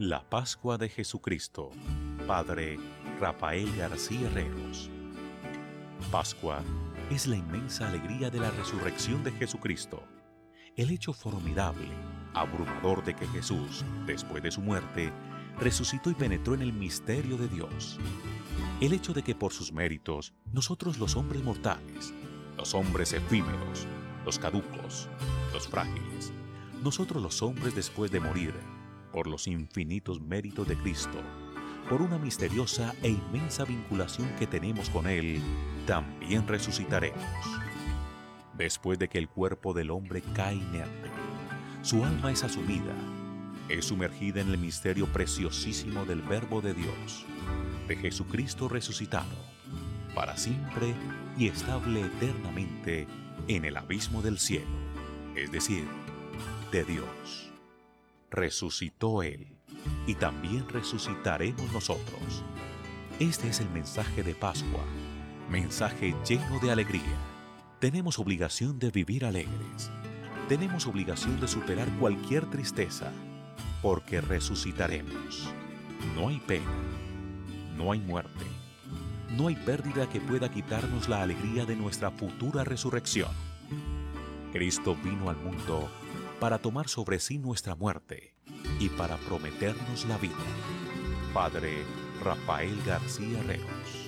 La Pascua de Jesucristo. Padre Rafael García Herreros. Pascua es la inmensa alegría de la resurrección de Jesucristo. El hecho formidable, abrumador de que Jesús, después de su muerte, resucitó y penetró en el misterio de Dios. El hecho de que por sus méritos, nosotros los hombres mortales, los hombres efímeros, los caducos, los frágiles, nosotros los hombres después de morir, por los infinitos méritos de Cristo, por una misteriosa e inmensa vinculación que tenemos con Él, también resucitaremos. Después de que el cuerpo del hombre cae inerte, su alma es asumida, es sumergida en el misterio preciosísimo del Verbo de Dios, de Jesucristo resucitado, para siempre y estable eternamente en el abismo del cielo, es decir, de Dios. Resucitó Él, y también resucitaremos nosotros. Este es el mensaje de Pascua, mensaje lleno de alegría. Tenemos obligación de vivir alegres. Tenemos obligación de superar cualquier tristeza, porque resucitaremos. No hay pena, no hay muerte, no hay pérdida que pueda quitarnos la alegría de nuestra futura resurrección. Cristo vino al mundo para tomar sobre sí nuestra muerte y para prometernos la vida. Padre Rafael García Herreros.